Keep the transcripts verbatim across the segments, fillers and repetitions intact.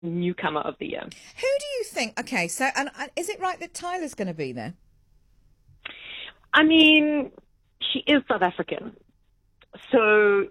newcomer of the year. Who do you think? Okay, so and uh, is it right that Tyla's going to be there? I mean, she is South African, so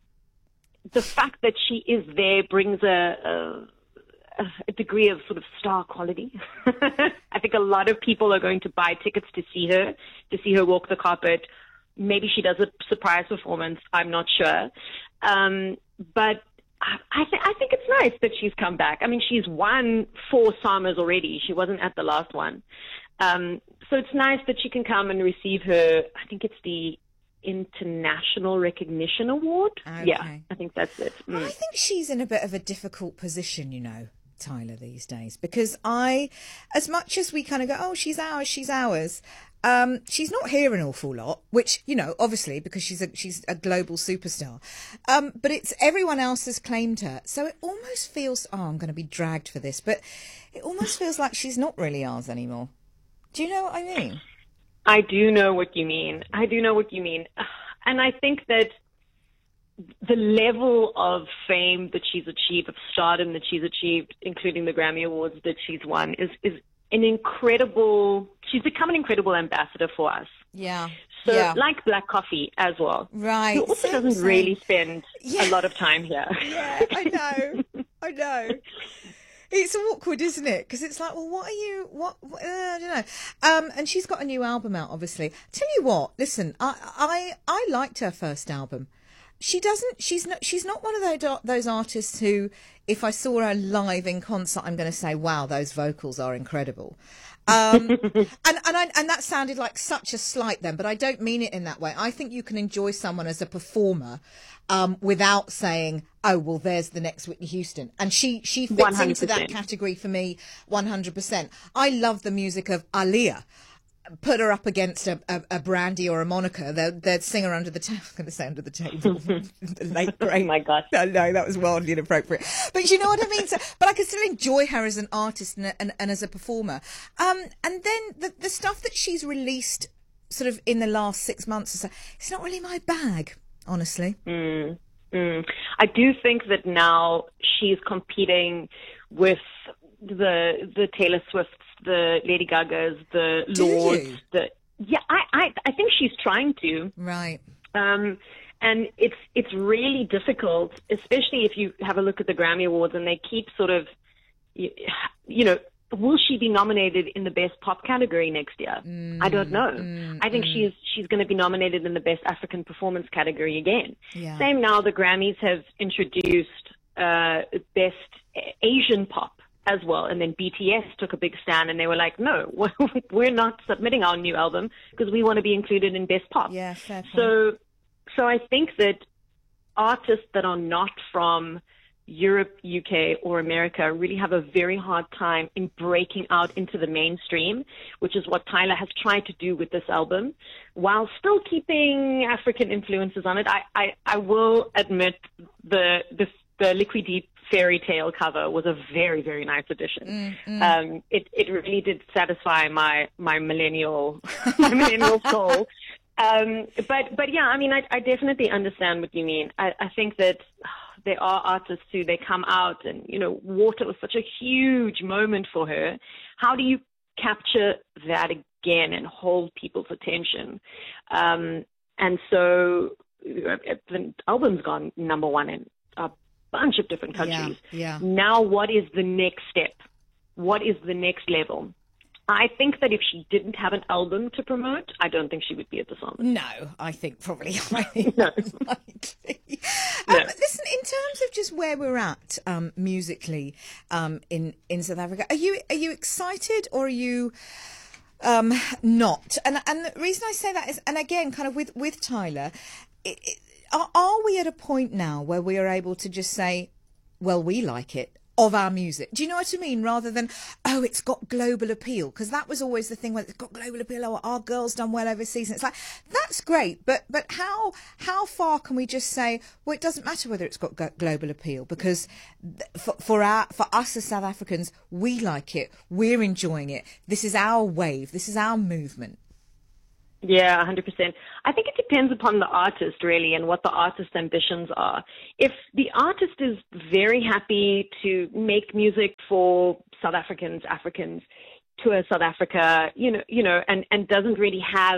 the fact that she is there brings a, a, a degree of sort of star quality. I think a lot of people are going to buy tickets to see her, to see her walk the carpet. Maybe she does a surprise performance. I'm not sure. Um, but I, I, th- I think it's nice that she's come back. I mean, she's won four SAMAs already. She wasn't at the last one. Um, so it's nice that she can come and receive her, I think it's the International Recognition Award. Okay. Yeah, I think that's it. Mm. I think she's in a bit of a difficult position, you know, Tyla, these days, because I, as much as we kind of go, oh, she's ours, she's ours, um, she's not here an awful lot, which, you know, obviously because she's a, she's a global superstar, um, but it's everyone else has claimed her. So it almost feels, oh, I'm going to be dragged for this, but it almost feels like she's not really ours anymore. Do you know what I mean? I do know what you mean. I do know what you mean. And I think that the level of fame that she's achieved, of stardom that she's achieved, including the Grammy Awards that she's won, is, is an incredible, she's become an incredible ambassador for us. Yeah. So, yeah. like Black Coffee as well. Right. Who also same, doesn't same. really spend yeah. a lot of time here. Yeah, I know. I know. It's awkward, isn't it? Because it's like, well, what are you, what, what uh, I don't know. Um, and she's got a new album out, obviously. Tell you what, listen, I, I, I liked her first album. She doesn't, she's not, she's not one of those, those artists who, if I saw her live in concert, I'm going to say, wow, those vocals are incredible. Um, and, and, I, and that sounded like such a slight then, but I don't mean it in that way. I think you can enjoy someone as a performer, um, without saying, oh, well, there's the next Whitney Houston. And she, she fits one hundred percent into that category for me one hundred percent. I love the music of Aaliyah. Put her up against a, a, a Brandy or a Monica, they'd, they'd sing her under the table. I'm going to say under the table. The late great. Oh my gosh. No, no, that was wildly inappropriate. But you know what I mean? So, but I can still enjoy her as an artist and, and, and as a performer. Um, and then the, the stuff that she's released sort of in the last six months or so, it's not really my bag, honestly. Mm, mm. I do think that now she's competing with the the Taylor Swifts, the Lady Gagas, the Do Lords. you? The yeah, I, I I think she's trying to. Right. Um, and it's it's really difficult, especially if you have a look at the Grammy Awards and they keep sort of, you, you know, will she be nominated in the Best Pop category next year? Mm, I don't know. Mm, I think mm. she's she's going to be nominated in the Best African Performance category again. Yeah. Same now, the Grammys have introduced uh, Best Asian Pop as well. And then B T S took a big stand and they were like, no, we're not submitting our new album because we want to be included in Best Pop. Yeah, fair point. So, so I think that artists that are not from Europe, U K, or America really have a very hard time in breaking out into the mainstream, which is what Tyla has tried to do with this album, while still keeping African influences on it. I, I, I will admit the, the, the Liquid Deep fairy tale cover was a very, very nice addition. Mm, mm. Um, it, it really did satisfy my, my millennial, my millennial soul. Um, but, but yeah, I mean, I, I definitely understand what you mean. I, I think that there are artists who they come out and, you know, Water was such a huge moment for her. How do you capture that again and hold people's attention? Um, and so uh, the album's gone number one in a bunch of different countries. Yeah, yeah. Now, what is the next step? What is the next level? I think that if she didn't have an album to promote, I don't think she would be at the summit. No, I think probably I think No. unlikely. No. Um, listen, in terms of just where we're at um, musically um, in in South Africa, are you are you excited or are you um, not? And and the reason I say that is, and again, kind of with with Tyla, it, it, are, are we at a point now where we are able to just say, well, we like it, of our music? Do you know what I mean? Rather than, oh, it's got global appeal. Because that was always the thing where it's got global appeal. Oh, our girl's done well overseas. And it's like, that's great. But but how how far can we just say, well, it doesn't matter whether it's got go- global appeal because for, for, our, for us as South Africans, we like it. We're enjoying it. This is our wave. This is our movement. Yeah, one hundred percent. I think it depends upon the artist, really, and what the artist's ambitions are. If the artist is very happy to make music for South Africans, Africans, tour South Africa, you know, you know, and, and doesn't really have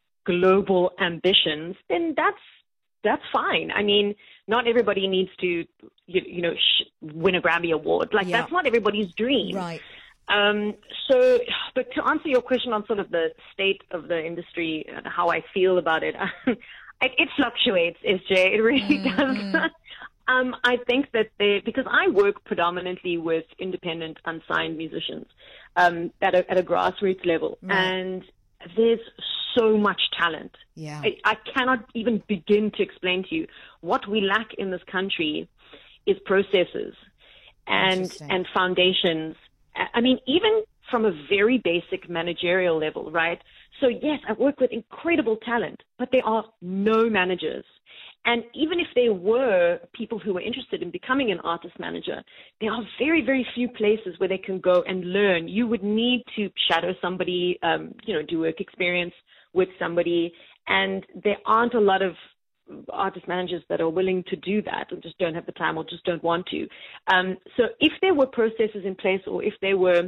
global ambitions, then that's that's fine. I mean, not everybody needs to, you, you know, sh- win a Grammy Award. Like, Yeah. that's not everybody's dream. Right. Um, so, but to answer your question on sort of the state of the industry and how I feel about it, it, it fluctuates, S J. It really Mm-hmm. does. um, I think that they, because I work predominantly with independent, unsigned musicians um, at a, at a grassroots level, Right. and there's so much talent. Yeah. I, I cannot even begin to explain to you what we lack in this country is processes and Interesting. and foundations. I mean, even from a very basic managerial level, right? So yes, I work with incredible talent, but there are no managers. And even if there were people who were interested in becoming an artist manager, there are very, very few places where they can go and learn. You would need to shadow somebody, um, you know, do work experience with somebody. And there aren't a lot of artist managers that are willing to do that or just don't have the time or just don't want to. Um, so if there were processes in place, or if there were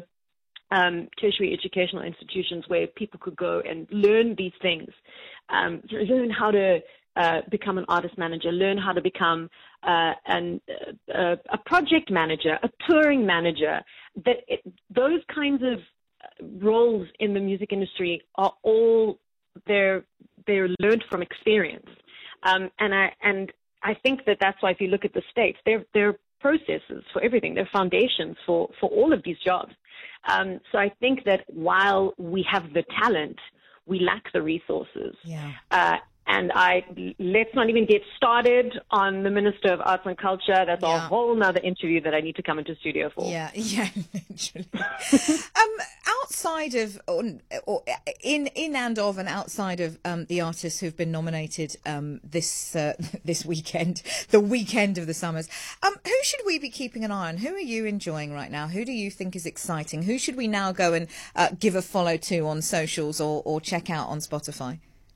um, tertiary educational institutions where people could go and learn these things, um, learn how to uh, become an artist manager, learn how to become uh, an, uh, a project manager, a touring manager, that it, those kinds of roles in the music industry are all, they're, they're learned from experience. Um, and I and I think that that's why if you look at the States, they're, they're processes for everything. They're foundations for, for all of these jobs. Um, so I think that while we have the talent, we lack the resources. Yeah. Uh, and I let's not even get started on the Minister of Arts and Culture. That's Yeah. a whole nother interview that I need to come into studio for. Yeah, yeah, literally. um, outside of, or, or in in and of and outside of um, the artists who've been nominated um, this uh, this weekend, the weekend of the Summers, um, who should we be keeping an eye on? Who are you enjoying right now? Who do you think is exciting? Who should we now go and uh, give a follow to on socials or, or check out on Spotify?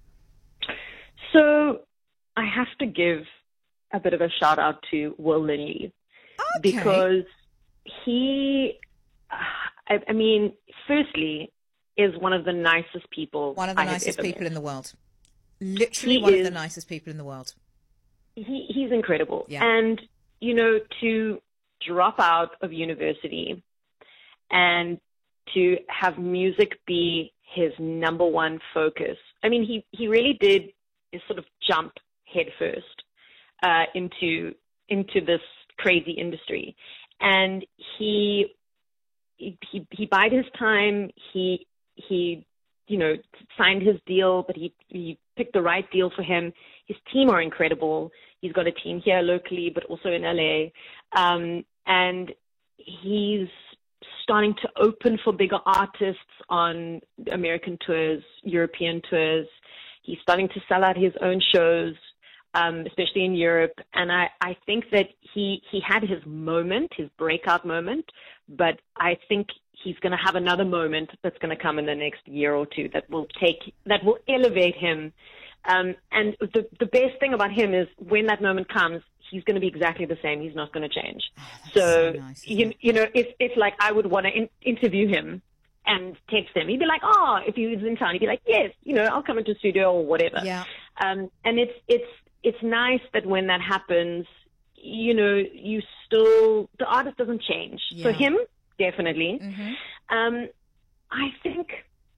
So I have to give a bit of a shout out to Will Linley. Okay. Because he, I, I mean, firstly, is one of the nicest people. One of the I have nicest ever people met. in the world. Literally He one is- of the nicest people in the world. He, he's incredible. Yeah. And, you know, to drop out of university and to have music be his number one focus. I mean, he, he really did sort of jump headfirst uh, into into this crazy industry. And he, he, he bided his time. He, he, you know, signed his deal, but he, he picked the right deal for him. His team are incredible. He's got a team here locally, but also in L A. Um, and he's starting to open for bigger artists on American tours, European tours. He's starting to sell out his own shows. Um, especially in Europe. And I, I think that he, he had his moment, his breakout moment, but I think he's going to have another moment that's going to come in the next year or two that will take, that will elevate him. Um, and the, the best thing about him is when that moment comes, he's going to be exactly the same. He's not going to change. Oh, that's so, so nice, isn't you, it? you know, if, if like I would want to in, interview him and text him, he'd be like, oh, if he was in town, he'd be like, yes, you know, I'll come into the studio or whatever. Yeah. Um, and it's, it's, it's nice that when that happens, you know, you still, the artist doesn't change. So Yeah. him, definitely. Mm-hmm. Um, I think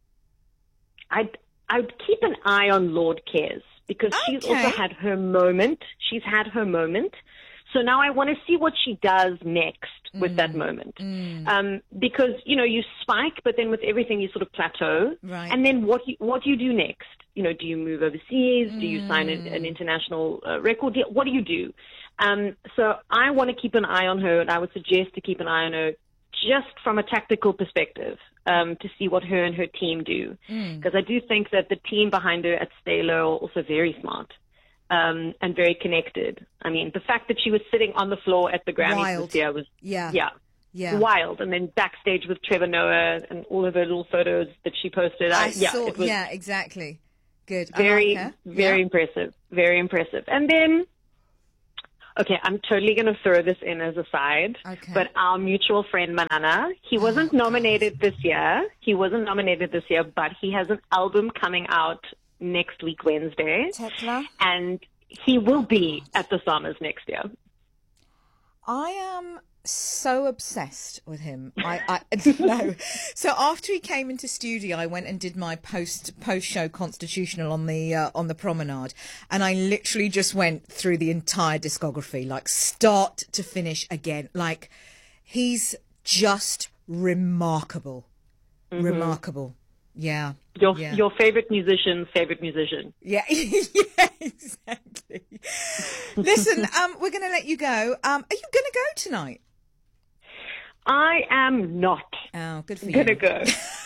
I'd, I'd keep an eye on Lord Cares because she's Okay. also had her moment. She's had her moment. So now I want to see what she does next with that moment. Mm. Um, because, you know, you spike, but then with everything you sort of plateau. Right. And then what you, what do you do next? You know, do you move overseas? Do you sign an, Mm. an international uh, record deal? What do you do? Um, so I want to keep an eye on her, and I would suggest to keep an eye on her just from a tactical perspective, um, to see what her and her team do. Mm. Because I do think that the team behind her at Stalo are also very smart. Um, and very connected. I mean, the fact that she was sitting on the floor at the Grammys Wild. this year was, Yeah. yeah, Yeah. wild. And then backstage with Trevor Noah and all of her little photos that she posted. I, I yeah, saw, it was, yeah, exactly. Good. Very, I like her. very Yeah. impressive. Very impressive. And then, okay, I'm totally going to throw this in as a side. Okay. But our mutual friend Manana, he wasn't Oh, nominated this year. He wasn't nominated this year, but he has an album coming out next week, Wednesday. Tekla? And he will be at the Summers next year. I am so obsessed with him. I, I no. So after he came into studio, I went and did my post post show constitutional on the uh, on the promenade, and I literally just went through the entire discography, like start to finish again. Like he's just remarkable, Mm-hmm. remarkable. Yeah. Your yeah. your favorite musician's favorite musician. Yeah, yeah, exactly. Listen, um, we're going to let you go. Um, are you going to go tonight? I am not Oh, good for gonna you. go.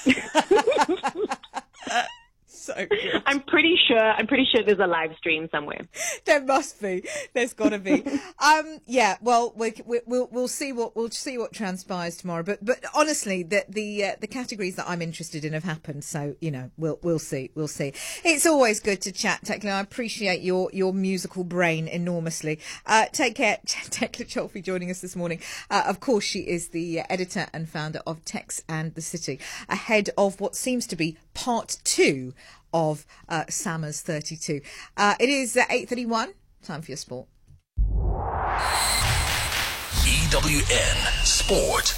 So good. I'm pretty sure. I'm pretty sure there's a live stream somewhere. There must be. There's got to be. Um, yeah. Well, we, we, we'll we'll see what we'll see what transpires tomorrow. But but honestly, the the uh, the categories that I'm interested in have happened. So you know, we'll we'll see. We'll see. It's always good to chat, Tekla. I appreciate your your musical brain enormously. Uh, take care, Tekla Cholfi, joining us this morning. Uh, of course, she is the uh, editor and founder of Tex and the City, ahead of what seems to be part two of uh, Summers thirty-two. Uh, it is uh, eight thirty-one. Time for your sport. E W N Sport.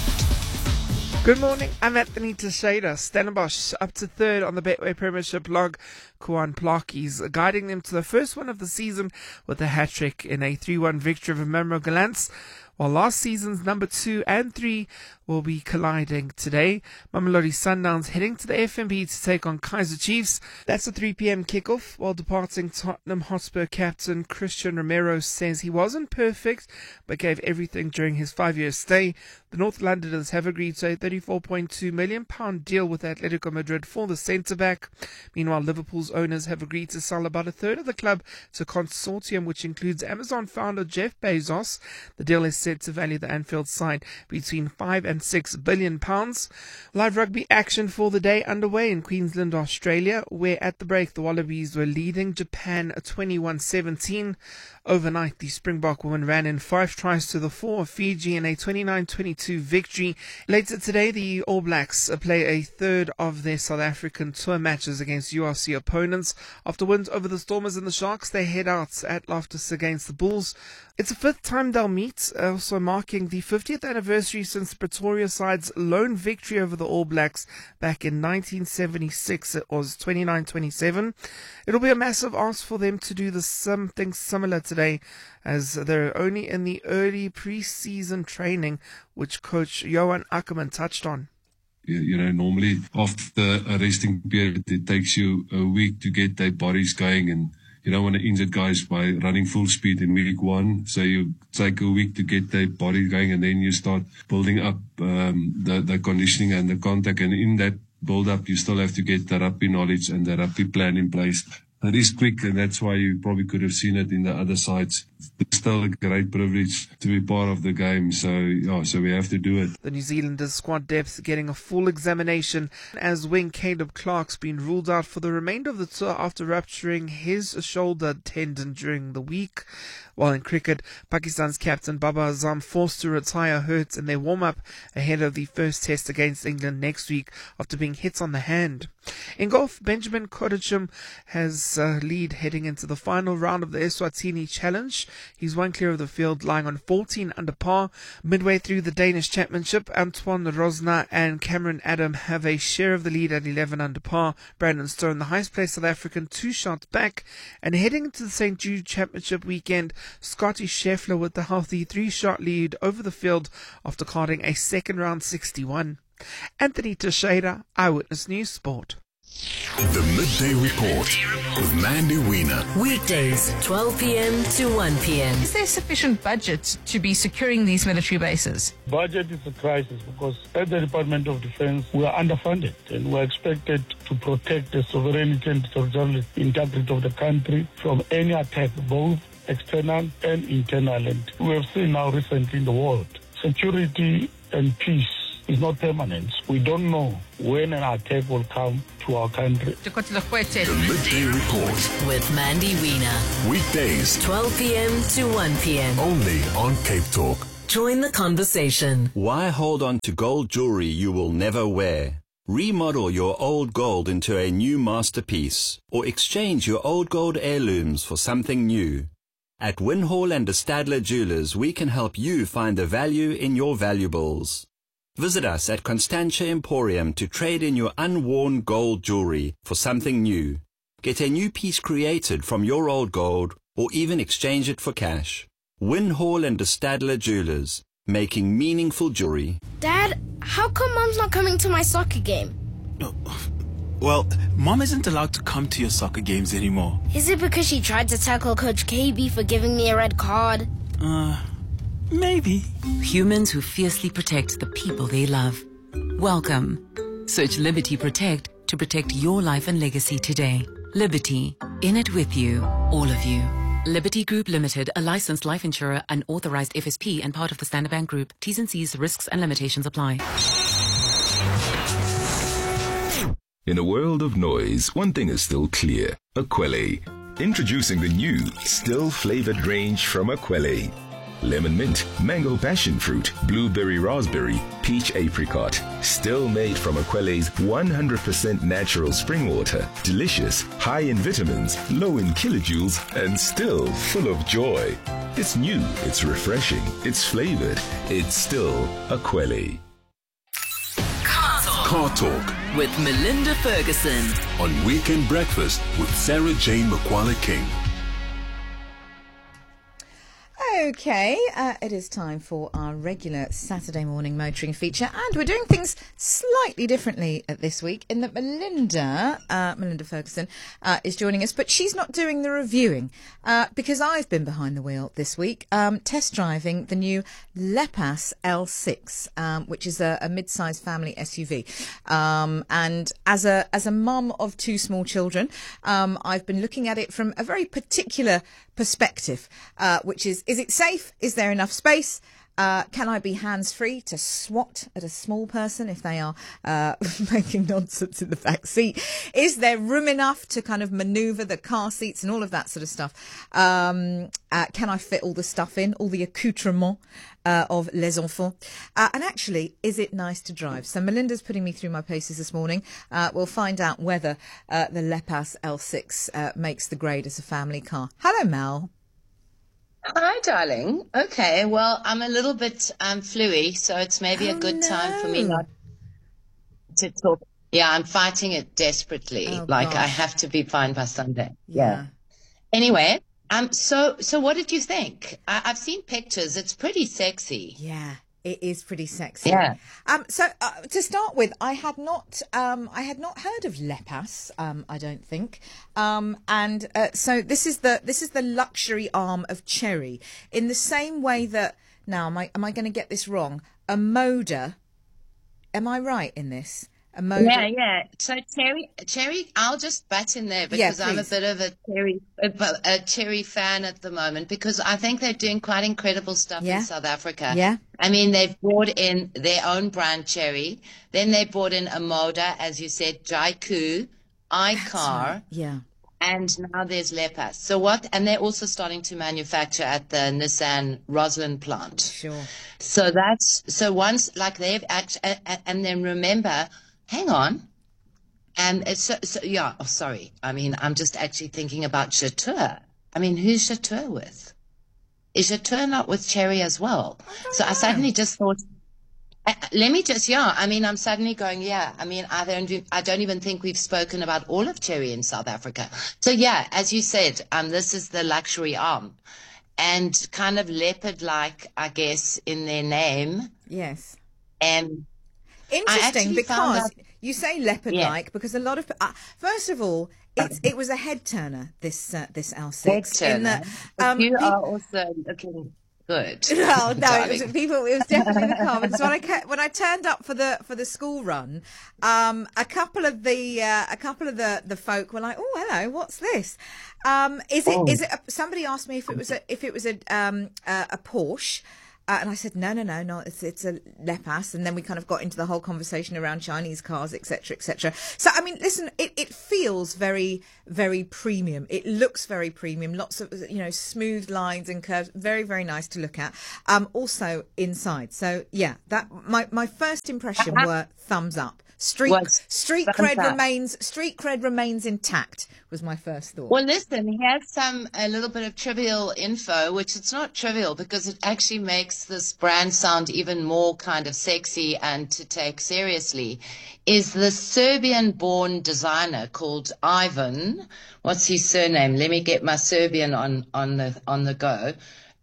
Good morning, I'm Anthony Teixeira. Stellenbosch up to third on the Betway Premiership log. Kuan Plakis guiding them to the first one of the season with a hat-trick in a three one victory over Mamro Galants, while last season's number two and three will be colliding today. Mamelodi Sundowns heading to the F N B to take on Kaiser Chiefs. That's a three p.m. kickoff, while departing Tottenham Hotspur captain Christian Romero says he wasn't perfect, but gave everything during his five-year stay. The North Londoners have agreed to a thirty-four point two million pounds deal with Atletico Madrid for the centre-back. Meanwhile, Liverpool's owners have agreed to sell about a third of the club to a consortium which includes Amazon founder Jeff Bezos. The deal is set to value the Anfield side between five and six billion pounds. Live rugby action for the day underway in Queensland, Australia, where at the break the Wallabies were leading Japan twenty-one seventeen. Overnight, the Springbok women ran in five tries to the four of Fiji in a twenty-nine twenty-two victory. Later today, the All Blacks play a third of their South African tour matches against U R C opponents. After wins over the Stormers and the Sharks, they head out at Loftus against the Bulls. It's the fifth time they'll meet, also marking the fiftieth anniversary since the Pretoria side's lone victory over the All Blacks back in nineteen seventy-six. It was twenty-nine twenty-seven. It'll be a massive ask for them to do the something similar today, as they're only in the early pre-season training, which coach Johan Ackerman touched on. You know, normally after a resting period, it takes you a week to get their bodies going, and you don't want to injure guys by running full speed in week one. So you take a week to get their body going, and then you start building up um, the, the conditioning and the contact. And in that build-up, you still have to get the rugby knowledge and the rugby plan in place. It is quick, and that's why you probably could have seen it in the other sides. It's still a great privilege to be part of the game, so yeah, so we have to do it. The New Zealanders' squad depth getting a full examination as wing Caleb Clark's been ruled out for the remainder of the tour after rupturing his shoulder tendon during the week. While in cricket, Pakistan's captain Baba Azam forced to retire hurt in their warm-up ahead of the first test against England next week after being hit on the hand. In golf, Benjamin Kodachum has uh, lead heading into the final round of the Eswatini Challenge. He's one clear of the field, lying on fourteen under par. Midway through the Danish Championship, Antoine Rosner and Cameron Adam have a share of the lead at eleven under par. Brandon Stone, the highest-placed South African, two shots back. And heading into the Saint Jude Championship weekend, Scotty Scheffler with the healthy three-shot lead over the field after carding a second-round sixty-one. Anthony Teixeira, Eyewitness News Sport. The Midday Report with Mandy Wiener. Weekdays, twelve p.m. to one p.m. Is there sufficient budget to be securing these military bases? Budget is a crisis because at the Department of Defense, we are underfunded and we're expected to protect the sovereignty and territorial integrity of the country from any attack, both external and internal. And we have seen now recently in the world, security and peace is not permanent. We don't know when an attack will come to our country. The Midday Report with Mandy Wiener. Weekdays, twelve p.m. to one p.m. only on Cape Talk. Join the conversation. Why hold on to gold jewelry you will never wear? Remodel your old gold into a new masterpiece, or exchange your old gold heirlooms for something new. At Winhall and de Stadler Jewelers, we can help you find the value in your valuables. Visit us at Constantia Emporium to trade in your unworn gold jewelry for something new. Get a new piece created from your old gold, or even exchange it for cash. Winhall and de Stadler Jewelers, making meaningful jewelry. Dad, how come Mom's not coming to my soccer game? Oh, well, Mom isn't allowed to come to your soccer games anymore. Is it because she tried to tackle Coach K B for giving me a red card? Uh, maybe. Humans who fiercely protect the people they love. Welcome. Search Liberty Protect to protect your life and legacy today. Liberty, in it with you, all of you. Liberty Group Limited, a licensed life insurer, an authorized F S P and part of the Standard Bank Group. T's and C's, risks and limitations apply. In a world of noise, one thing is still clear. Akwele. Introducing the new, still-flavored range from Akwele. Lemon mint, mango passion fruit, blueberry raspberry, peach apricot. Still made from Akwele's one hundred percent natural spring water. Delicious, high in vitamins, low in kilojoules, and still full of joy. It's new, it's refreshing, it's flavored, it's still Akwele. Car Talk with Melinda Ferguson On Weekend Breakfast with Sarah Jane Makwala King. Okay, uh, it is time for our regular Saturday morning motoring feature, and we're doing things slightly differently uh, this week in that Melinda, uh, Melinda Ferguson, uh, is joining us, but she's not doing the reviewing uh, because I've been behind the wheel this week, um, test driving the new Lepas L six, um, which is a, a mid-sized family S U V. Um, and as a as a mum of two small children, um, I've been looking at it from a very particular perspective, uh, which is, is it safe? Is there enough space? Uh, can I be hands-free to swat at a small person if they are uh, making nonsense in the back seat? Is there room enough to kind of manoeuvre the car seats and all of that sort of stuff? Um, uh, can I fit all the stuff in, all the accoutrements uh, of les enfants? Uh, and actually, is it nice to drive? So Melinda's putting me through my paces this morning. Uh, we'll find out whether uh, the Lepas L six uh, makes the grade as a family car. Hello, Mel. Hi, darling. Okay, well, I'm a little bit um, fluey, so it's maybe Oh, a good no. time for me not to talk. Yeah, I'm fighting it desperately. Oh, like, I gosh. have to be fine by Sunday. Yeah. Anyway, um, so so what did you think? I, I've seen pictures. It's pretty sexy. Yeah, it is pretty sexy. Yeah. Um. So uh, to start with, I had not um I had not heard of Lepas. Um. I don't think. Um. And uh, so this is the this is the luxury arm of Chery. In the same way that now, am I am I going to get this wrong? A Moda. Am I right in this? A Moda. Yeah, yeah. So Cherry, Cherry, I'll just butt in there Yeah, because I'm a please. bit of a Cherry, a, a Cherry fan at the moment because I think they're doing quite incredible stuff Yeah. in South Africa. Yeah. I mean, they've brought in their own brand Cherry. Then they brought in a Moda, as you said, Jaiku, iCar, Yeah. and now there's Lepas. So what? And they're also starting to manufacture at the Nissan Roslyn plant. Sure. So that's so once like they've actually, and then remember, hang on, and it's so, so yeah. Oh, sorry. I mean, I'm just actually thinking about Chateau. I mean, who's Chateau with? Is Chateau not with Cherry as well? I so I suddenly just thought, uh, let me just yeah. I mean, I'm suddenly going yeah. I mean, I don't do- I don't even think we've spoken about all of Cherry in South Africa. So yeah, as you said, um, this is the luxury arm. And kind of leopard-like, I guess, in their name. Yes. And Interesting, actually found because out- you say leopard-like because a lot of uh, first of all, it's it was a head turner. This uh, this L six in Turner. the um, you pe- are also looking good. Well, no, it was, darling. people. It was definitely the car. Because when I ca- when I turned up for the for the school run, um, a couple of the uh, a couple of the, the folk were like, "Oh, hello, what's this? Um, is it Oh. is it?" A, somebody asked me if it was a if it was a um a, a Porsche. Uh, and I said, no, no, no, no, it's, it's a Lepas. And then we kind of got into the whole conversation around Chinese cars, et cetera, et cetera. So, I mean, listen, it, it feels very, very premium. It looks very premium. Lots of, you know, smooth lines and curves. Very, very nice to look at. Um, also inside. So, yeah, that my, my first impression were thumbs up. Street Was street thumbs cred up. remains street cred remains intact was my first thought. Well, listen, here's some a little bit of trivial info, which it's not trivial because it actually makes this brand sound even more kind of sexy and to take seriously. Is the Serbian-born designer called Ivan? What's his surname? Let me get my Serbian on on the on the go.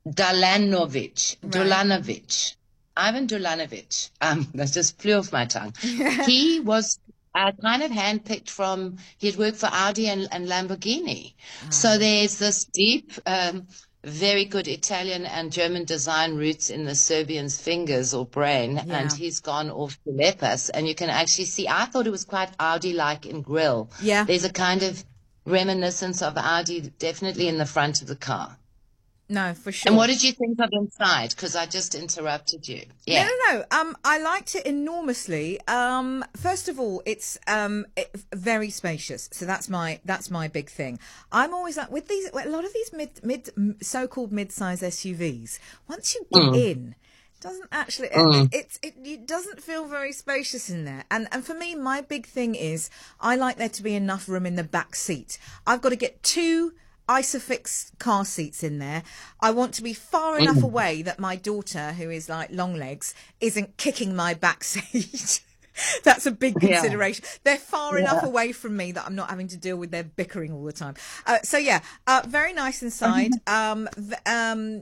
Dalanovic. Right. Dulanovic. Ivan Dulanovic. Um, that just flew off my tongue. He was uh, kind of handpicked from, he had worked for Audi and, and Lamborghini. Oh. So there's this deep, um, very good Italian and German design roots in the Serbian's fingers or brain. Yeah. And he's gone off to Lepas. And you can actually see, I thought it was quite Audi-like in grille. Yeah. There's a kind of reminiscence of Audi definitely in the front of the car. No, for sure. And what did you think of inside? Because I just interrupted you. Yeah. No, no, no. Um, I liked it enormously. Um, first of all, it's um it, very spacious. So that's my that's my big thing. I'm always like with these a lot of these mid mid so-called mid-size S U Vs. Once you get Mm. in, it doesn't actually Mm. it, it's it, it doesn't feel very spacious in there. And and for me, my big thing is I like there to be enough room in the back seat. I've got to get two Isofix car seats in there. I want to be far enough away that my daughter, who is like long legs, isn't kicking my back seat. That's a big Yeah. consideration. They're far Yeah. enough away from me that I'm not having to deal with their bickering all the time. Uh, so yeah, uh, very nice inside. Um, v- um,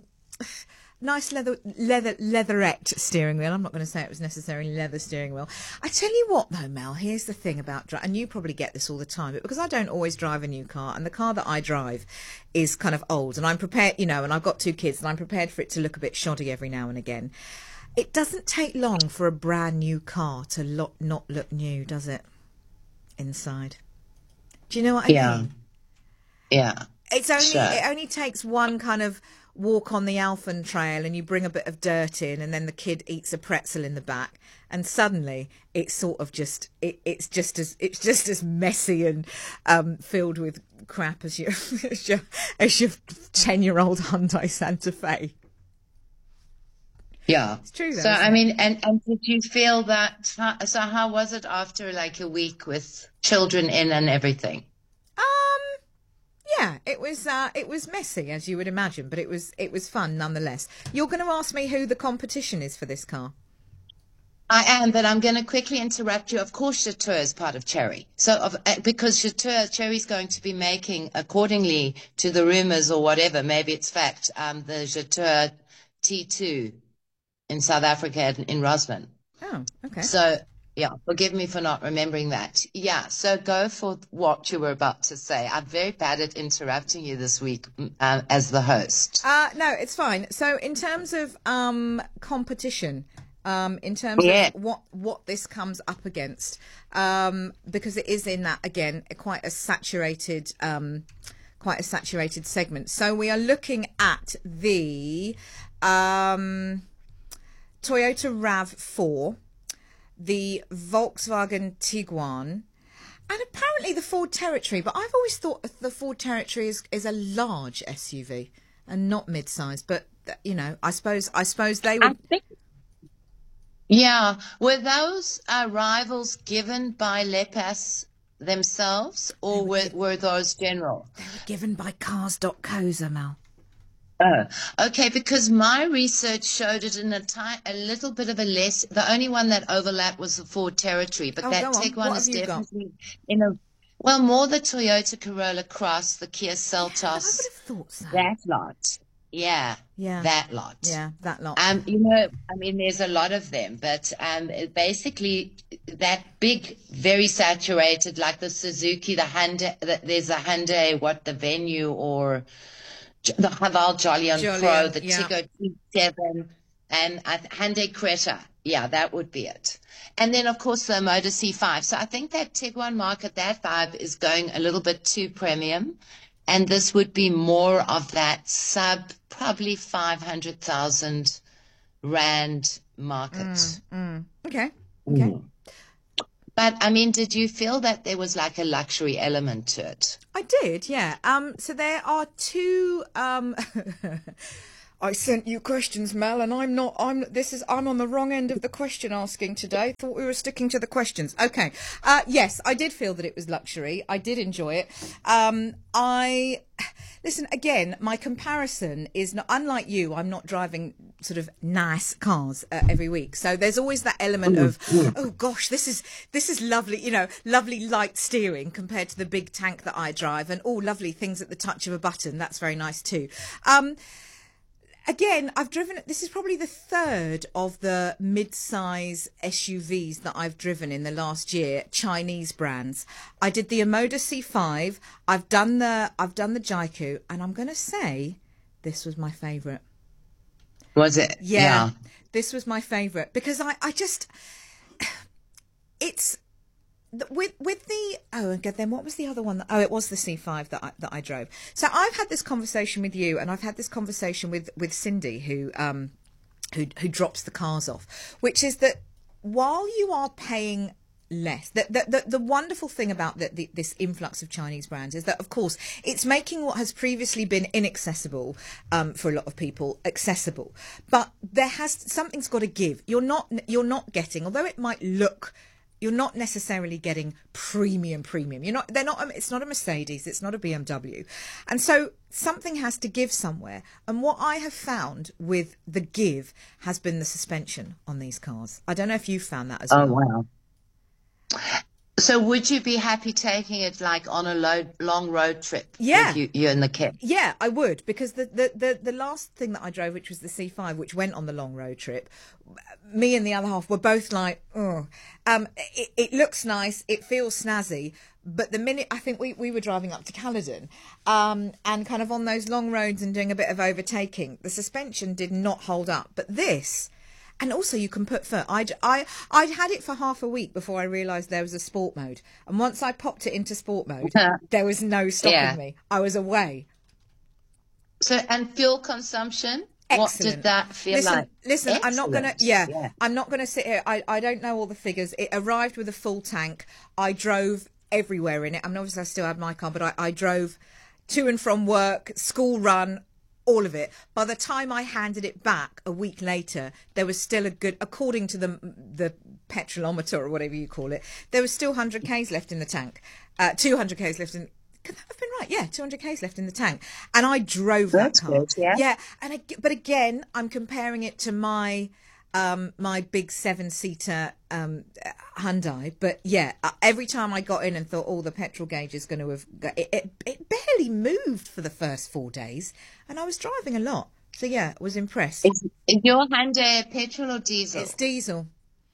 nice leather, leather, leatherette steering wheel. I'm not going to say it was necessarily leather steering wheel. I tell you what, though, Mel. Here's the thing about dri- and you probably get this all the time, but because I don't always drive a new car, and the car that I drive is kind of old, and I'm prepared, you know, and I've got two kids, and I'm prepared for it to look a bit shoddy every now and again. It doesn't take long for a brand new car to lo- not look new, does it? Inside. Do you know what I Yeah. mean? Yeah. It's only Sure. it only takes one kind of walk on the Alphen trail and you bring a bit of dirt in and then the kid eats a pretzel in the back and suddenly it's sort of just it, it's just as it's just as messy and um, filled with crap as your as your as your ten year old Hyundai Santa Fe. Yeah. It's true though, So, isn't I it? mean, and, and did you feel that, so how was it after like a week with children in and everything? Um, yeah, it was uh, it was messy as you would imagine, but it was it was fun nonetheless. You're going to ask me who the competition is for this car? I am, but I'm going to quickly interrupt you. Of course, Chateau is part of Cherry. So, of, uh, because Chateau, Cherry's going to be making, accordingly to the rumors or whatever, maybe it's fact, um, the Chateau T two in South Africa in, in Rosman. Oh, okay. So, yeah, forgive me for not remembering that. Yeah, so go for what you were about to say. I'm very bad at interrupting you this week uh, as the host. Uh, no, it's fine. So in terms of um, competition, um, in terms Yeah. of what, what this comes up against, um, because it is in that, again, quite a saturated um, quite a saturated segment. So we are looking at the um, Toyota RAV four, the Volkswagen Tiguan, and apparently the Ford Territory. But I've always thought the Ford Territory is, is a large S U V and not mid-size. But you know, I suppose I suppose they would. I think, yeah, were those uh, rivals given by Lepas themselves, or were, were those general? They were given by cars dot co, Mel. Oh, okay, because my research showed it in a, ti- a little bit of a less, the only one that overlapped was the Ford Territory, but Oh, that go on. Tiguan What is have you got? definitely in a, well, more the Toyota Corolla Cross, the Kia Seltos, I would have thought so. that lot. Yeah, Yeah. that lot. Yeah, that lot. Um, you know, I mean, there's a lot of them, but um, it basically that big, very saturated, like the Suzuki, the Hyundai, the, there's a Hyundai, what, the Venue or the Haval Jolion Pro, Jolion, the yeah. Tiggo T seven, and uh, Hyundai Creta. Yeah, that would be it. And then, of course, the Motor C five. So I think that Tiguan market, that vibe is going a little bit too premium. And this would be more of that sub, probably five hundred thousand rand market. Mm, mm. Okay. Okay. Mm. But I mean, did you feel that there was like a luxury element to it? I did, yeah. Um, so there are two. Um, I sent you questions, Mel, and I'm not. I'm. This is. I'm on the wrong end of the question asking today. Thought we were sticking to the questions. Okay. Uh, yes, I did feel that it was luxury. I did enjoy it. Um, I. Listen, again, my comparison is not unlike you. I'm not driving sort of nice cars uh, every week. So there's always that element of, oh gosh, this is this is lovely, you know, lovely light steering compared to the big tank that I drive, and oh, lovely things at the touch of a button. That's very nice too. Um, Again, I've driven, this is probably the third of the mid-size S U Vs that I've driven in the last year, Chinese brands. I did the Omoda C five, I've done the, I've done the Jaiku, and I'm going to say this was my favourite. Was it? Yeah, yeah. This was my favourite because I, I just, it's, With with the oh and then what was the other one? That, oh, it was the C five that I, that I drove. So I've had this conversation with you, and I've had this conversation with, with Cindy, who um who who drops the cars off, which is that while you are paying less, the the the, the wonderful thing about the, the, this influx of Chinese brands is that, of course, it's making what has previously been inaccessible um, for a lot of people accessible. But there has something's got to give. You're not you're not getting, although it might look. You're not necessarily getting premium premium. You're not, they're not, it's not a Mercedes, it's not a B M W. And so something has to give somewhere. And what I have found with the give has been the suspension on these cars. I don't know if you've found that as well. Oh, wow. So would you be happy taking it like on a load, long road trip? Yeah. With you, you and the kid? Yeah, I would, because the, the, the, the last thing that I drove, which was the C five, which went on the long road trip, me and the other half were both like, oh, um, it, it looks nice, it feels snazzy, but the minute, I think we, we were driving up to Caledon, um, and kind of on those long roads and doing a bit of overtaking, the suspension did not hold up. But this... And also you can put foot. I, I, I'd had it for half a week before I realised there was a sport mode. And once I popped it into sport mode, there was no stopping yeah. me. I was away. So, and fuel consumption? Excellent. What did that feel listen, like? Listen, Excellent. I'm not going to, yeah, yeah, I'm not going to sit here. I, I don't know all the figures. It arrived with a full tank. I drove everywhere in it. I mean, obviously I still had my car, but I, I drove to and from work, school run, all of it. By the time I handed it back a week later, there was still a good, according to the the petrolometer or whatever you call it, there was still one hundred kays left in the tank. Uh, two hundred kays left in, could that have been right? Yeah, two hundred kays left in the tank. And I drove That's that car. Good, yeah. Yeah, and I, but again, I'm comparing it to my um, my big seven-seater um, Hyundai. But yeah, every time I got in and thought, oh, the petrol gauge is going to have... It, it, it barely moved for the first four days. And I was driving a lot. So yeah, I was impressed. Is, is your Hyundai petrol or diesel? It's diesel.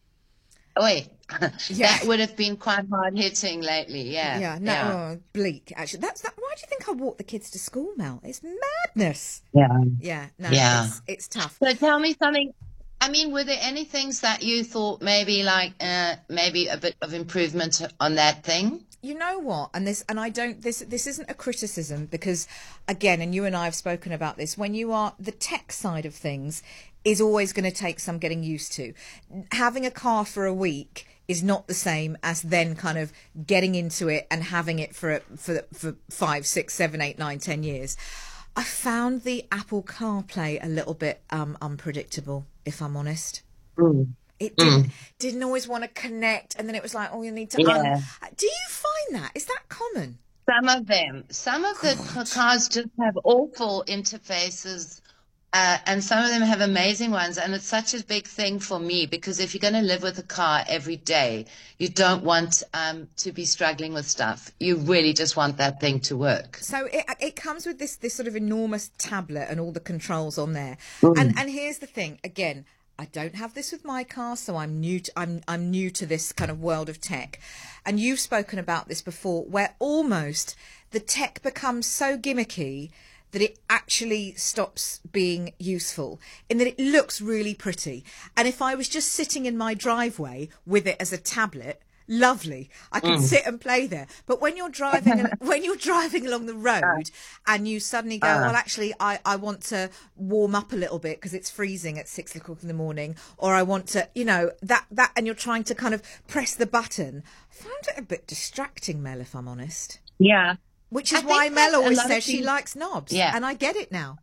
Oh, wait. Yeah. That would have been quite hard hitting lately, yeah. Yeah, no, yeah. Oh, bleak, actually. That's that. Why do you think I walk the kids to school, Mel? It's madness. Yeah. Yeah, no, yeah. It's, it's tough. So tell me something. I mean, were there any things that you thought maybe like, uh, maybe a bit of improvement on that thing? You know what? And this, and I don't, this, this isn't a criticism because, again, and you and I have spoken about this, when you are, the tech side of things is always going to take some getting used to. Having a car for a week is not the same as then kind of getting into it and having it for, for, for five, six, seven, eight, nine, ten years. I found the Apple CarPlay a little bit um, unpredictable, if I'm honest. Mm. It didn't, mm. didn't always want to connect, and then it was like, oh, you need to... Yeah. Un- Do you find that? Is that common? Some of them. Some of the God. cars just have awful interfaces, uh, and some of them have amazing ones, and it's such a big thing for me, because if you're going to live with a car every day, you don't want um, to be struggling with stuff. You really just want that thing to work. So it it comes with this, this sort of enormous tablet and all the controls on there. Mm. And and here's the thing, again... I don't have this with my car, so I'm new to, I'm I'm new to this kind of world of tech. And you've spoken about this before, where almost the tech becomes so gimmicky that it actually stops being useful, in that it looks really pretty. And if I was just sitting in my driveway with it as a tablet, lovely. I can Mm. sit and play there. But when you're driving, when you're driving along the road and you suddenly go, Uh. well, actually, I, I want to warm up a little bit because it's freezing at six o'clock in the morning, or I want to, you know, that, that, and you're trying to kind of press the button. I found it a bit distracting, Mel, if I'm honest. Yeah. Which is I why think Mel that a always lot of says she people- likes knobs. Yeah. And I get it now.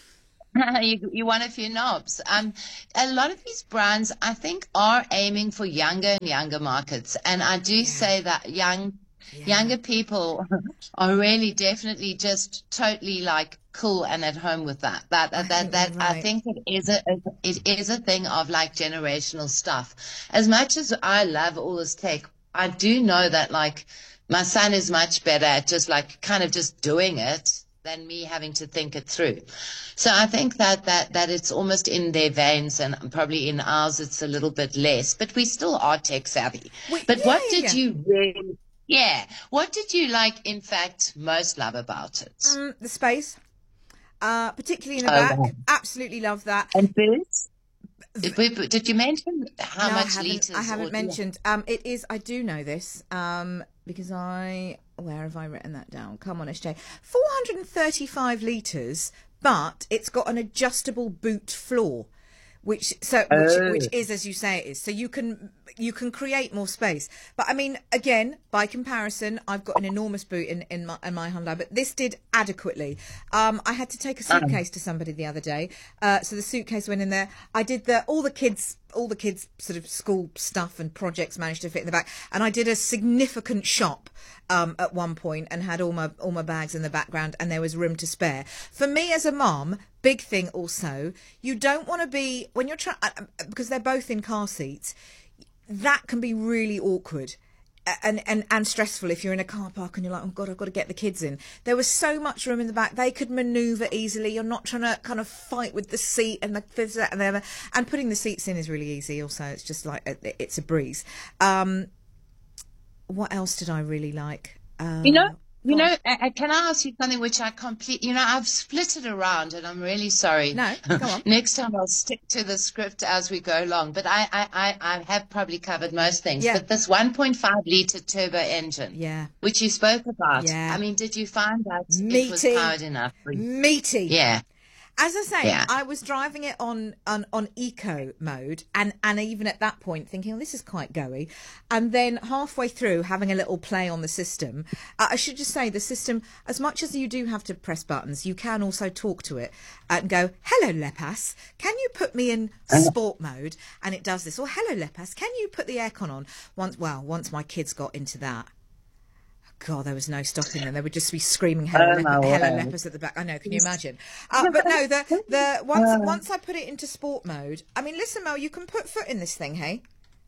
you, you want a few knobs. Um, a lot of these brands, I think, are aiming for younger and younger markets. And I do say that young, younger people are really definitely just totally like cool and at home with that. That that that, that I think it is a it is a thing of like generational stuff. As much as I love all this tech, I do know that like my son is much better at just like kind of just doing it than me having to think it through. So I think that, that, that it's almost in their veins, and probably in ours it's a little bit less, but we still are tech savvy. Wait, but yeah, what yeah, did yeah. you really, yeah, what did you like, in fact, most love about it? Mm, the space, uh, particularly in the Oh, back. wow. Absolutely love that. And boots? Did, we, did you mention how no, much I haven't, litres? I haven't or- mentioned. Um, it is. I do know this. Um, because I. Where have I written that down? Come on, S J. four hundred thirty-five litres, but it's got an adjustable boot floor, which so which, Oh. which is, as you say, it is. So you can you can create more space. But I mean, again, by comparison, I've got an enormous boot in in my in my Hyundai, but this did adequately. Um, I had to take a suitcase to somebody the other day, uh, so the suitcase went in there. I did the all the kids. all the kids' sort of school stuff and projects managed to fit in the back, and I did a significant shop um, at one point and had all my all my bags in the background, and there was room to spare. For me as a mum, big thing also, you don't want to be when you're trying because they're both in car seats. That can be really awkward. And, and and stressful if you're in a car park and you're like, oh God, I've got to get the kids in. There was so much room in the back. They could manoeuvre easily. You're not trying to kind of fight with the seat and the this, that, and the other. And putting the seats in is really easy. Also, it's just like a, it's a breeze. Um, what else did I really like? Um, You know, you know, uh, can I ask you something which I complete, you know, I've split it around and I'm really sorry. No, go on. Next time I'll stick to the script as we go along. But I, I, I, I have probably covered most things. Yeah. But this one point five litre turbo engine, Yeah. which you spoke about, Yeah. I mean, did you find that it was Meaty. powered enough? for you? Meaty. Yeah. As I say, Yeah. I was driving it on, on, on eco mode, and, and even at that point thinking, oh, this is quite go-y. And then halfway through having a little play on the system. Uh, I should just say the system, as much as you do have to press buttons, you can also talk to it and go, hello, Lepas, can you put me in sport mode? And it does this. Or hello, Lepas, can you put the aircon on? Once, well, once my kids got into that, God, there was no stopping them. They would just be screaming "Hello, Oh, Lep- my Hello word. Lepers" at the back. I know, can you imagine? Uh, but no, the the once once I put it into sport mode, I mean, listen, Mel, you can put foot in this thing, hey,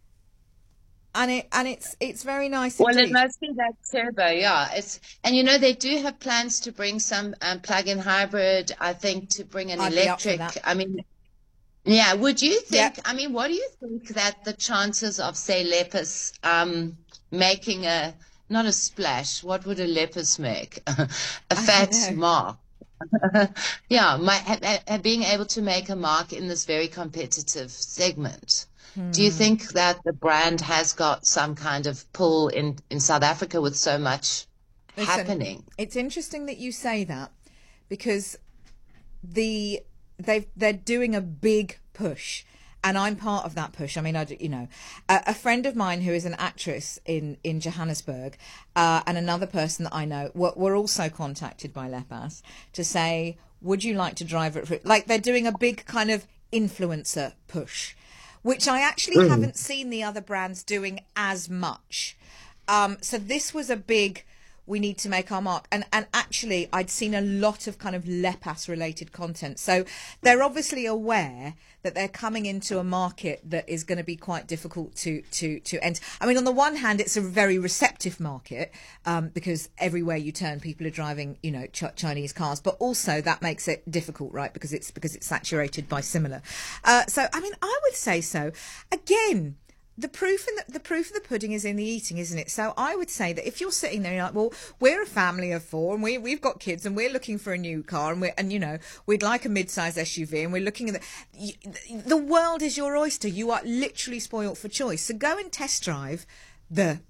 and it and it's it's very nice. Well, indeed. it must be that turbo, yeah. It's and you know they do have plans to bring some um, plug-in hybrid. I think to bring an I'd be up for electric. that. I mean, yeah. Would you think? Yep. I mean, what do you think that the chances of say Lepus um, making a not a splash? What would a Lepus make? a fat know. mark. yeah, my, ha, ha, being able to make a mark in this very competitive segment. Do you think that the brand has got some kind of pull in, in South Africa with so much Listen, happening? It's interesting that you say that because the they they're doing a big push, and I'm part of that push. I mean, I do- you know, a, a friend of mine who is an actress in in Johannesburg, uh, and another person that I know were, were also contacted by Lepas to say, would you like to drive it? For, like they're doing a big kind of influencer push, which I actually haven't seen the other brands doing as much. Um, so this was a big, we need to make our mark. And and actually, I'd seen a lot of kind of Lepas related content. So they're obviously aware that they're coming into a market that is going to be quite difficult to to to enter. I mean, on the one hand, it's a very receptive market um, because everywhere you turn, people are driving, you know, ch- Chinese cars. But also that makes it difficult, right? Because it's because it's saturated by similar. Uh, so I mean, I would say so. Again. The proof in the, the proof of the pudding is in the eating, isn't it? So I would say that if you're sitting there, you're like, well, we're a family of four, and we we've got kids, and we're looking for a new car, and we and you know we'd like a mid-size S U V, and we're looking at the the world is your oyster. You are literally spoilt for choice. So go and test drive the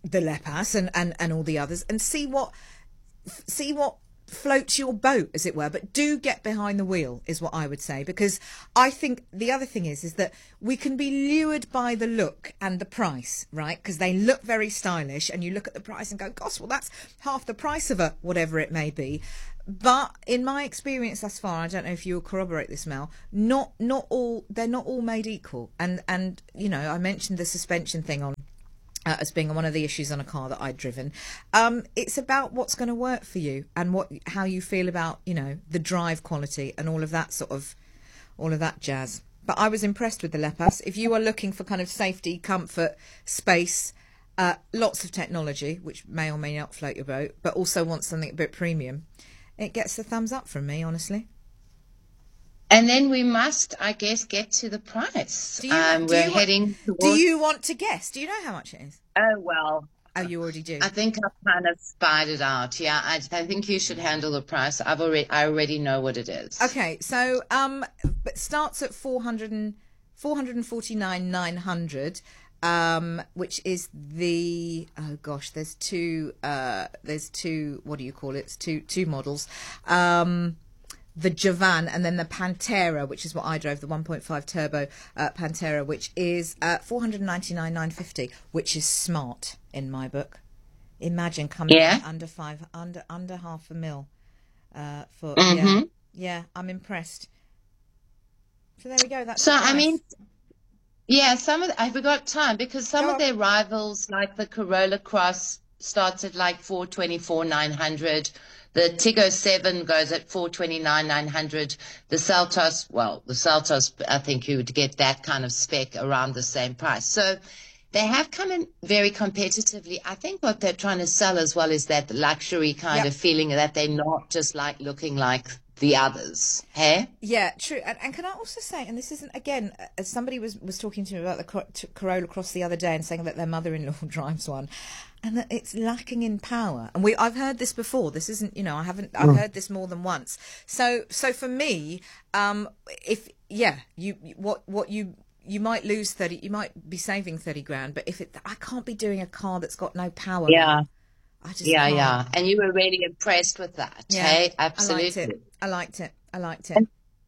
the Lepas and, and, and all the others, and see what see what floats your boat, as it were. But do get behind the wheel, is what I would say, because I think the other thing is is that we can be lured by the look and the price, right? Because they look very stylish, and you look at the price and go, gosh, well, that's half the price of a whatever it may be. But in my experience thus far, I don't know if you'll corroborate this, Mel, not not all they're not all made equal. And and you know, I mentioned the suspension thing on uh, as being one of the issues on a car that I'd driven. Um, it's about what's going to work for you and what how you feel about, you know, the drive quality and all of that sort of all of that jazz. But I was impressed with the Lepas. If you are looking for kind of safety, comfort, space, uh, lots of technology, which may or may not float your boat, but also want something a bit premium, it gets the thumbs up from me, honestly. And then we must, I guess, get to the price. Do you, um, do we're you heading want, towards... Do you want to guess? Do you know how much it is? Oh, well... Oh, you already do? I think I've kind of spied it out. Yeah, I, I think you should handle the price. I've already, I already know what it is. Okay, so um, it starts at four hundred and, four hundred forty-nine nine hundred, um, which is the, oh gosh, there's two, uh, there's two, what do you call it? It's two, two models. Um, the Javan and then the Pantera, which is what I drove, the one point five turbo uh, Pantera, which is uh, four hundred ninety-nine nine fifty, which is smart in my book. Imagine coming yeah. in under five, under under half a mil. Uh, for mm-hmm. yeah, yeah, I'm impressed. So there we go. That's so I mean, yeah, some of the, have we got time? Because some Go of on. their rivals, like the Corolla Cross, starts at like four twenty-four nine hundred. The Tiggo seven goes at four twenty-nine nine hundred. The Seltos, well, the Seltos, I think you would get that kind of spec around the same price. So they have come in very competitively. I think what they're trying to sell as well is that luxury kind Yep. of feeling that they're not just like looking like the others. Hey? Yeah, true. And, and can I also say, and this isn't, again, as somebody was, was talking to me about the Cor- to Corolla Cross the other day and saying that their mother-in-law drives one, and that it's lacking in power. And we, I've heard this before. This isn't, you know, I haven't, I've Mm. heard this more than once. So, so for me, um, if, yeah, you, what, what you, you might lose thirty, you might be saving thirty grand, but if it, I can't be doing a car that's got no power. Yeah. I just yeah, can't. yeah. And you were really impressed with that. Yeah, Hey? I Absolutely. liked it. I liked it. I liked it. And,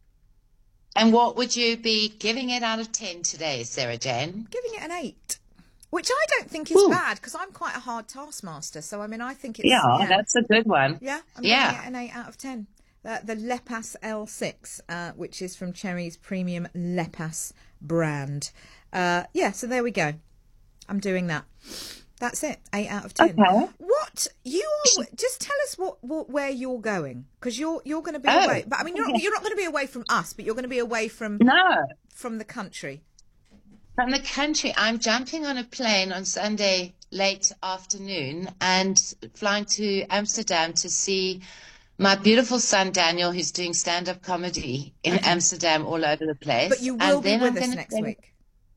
and what would you be giving it out of ten today, Sarah Jane? Giving it an eight, which I don't think is Ooh. bad, because I'm quite a hard taskmaster. So, I mean, I think it's... Yeah, that's a good one. Yeah, I'm Yeah. giving it an eight out of ten. Uh, the Lepas L six, uh, which is from Cherry's premium Lepas brand. Uh, yeah, so there we go. I'm doing that. That's it. Eight out of ten. Okay. What you are? Just tell us what, what where you're going, because you're you're going to be Oh. away. But I mean, you're not, you're not going to be away from us, but you're going to be away from No. from the country. From the country. I'm jumping on a plane on Sunday late afternoon and flying to Amsterdam to see my beautiful son Daniel, who's doing stand-up comedy in Okay. Amsterdam all over the place. But you will and be then with I'm us gonna next spend- week.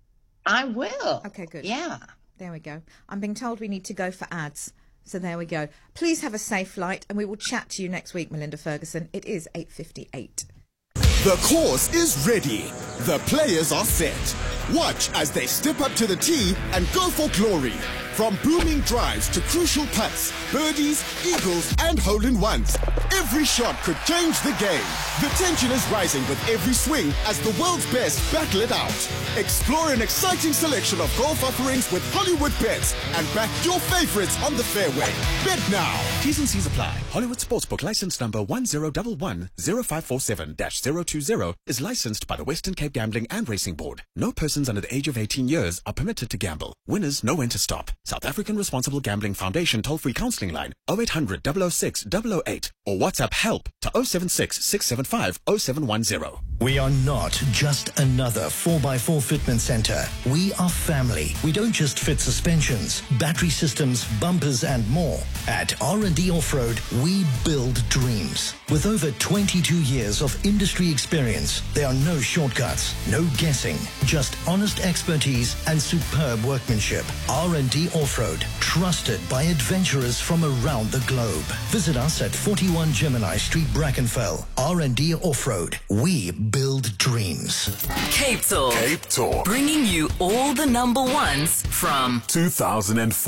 I will. Okay, good. Yeah. There we go. I'm being told we need to go for ads. So there we go. Please have a safe flight, and we will chat to you next week, Melinda Ferguson. It is eight fifty-eight. The course is ready. The players are set. Watch as they step up to the tee and go for glory. From booming drives to crucial putts, birdies, eagles, and hole-in-ones. Every shot could change the game. The tension is rising with every swing as the world's best battle it out. Explore an exciting selection of golf offerings with Hollywood Bets and back your favorites on the fairway. Bet now. T's and C's apply. Hollywood Sportsbook license number one zero one one zero five four seven dash zero two zero is licensed by the Western Cape Gambling and Racing Board. No persons under the age of eighteen years are permitted to gamble. Winners know when to stop. South African Responsible Gambling Foundation toll-free counselling line oh eight hundred, double oh six, double oh eight or WhatsApp help to oh seven six, six seven five, oh seven one zero. We are not just another four by four fitment center. We are family. We don't just fit suspensions, battery systems, bumpers, and more. At R and D Off-Road, we build dreams. With over twenty-two years of industry experience, there are no shortcuts, no guessing, just honest expertise and superb workmanship. R and D Off-Road, trusted by adventurers from around the globe. Visit us at forty-one Gemini Street, Brackenfell. R and D Off-Road, we build dreams. Cape Talk. Cape Talk. Bringing you all the number ones from two thousand four.